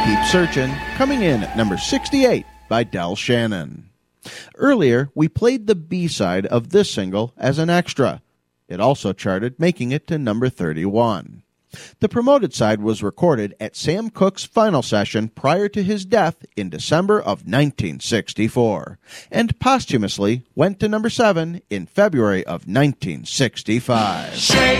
Keep Searching, coming in at number 68 by Del Shannon. Earlier, we played the B-side of this single as an extra. It also charted, making it to number 31. The promoted side was recorded at Sam Cooke's final session prior to his death in December of 1964, and posthumously went to number 7 in February of 1965.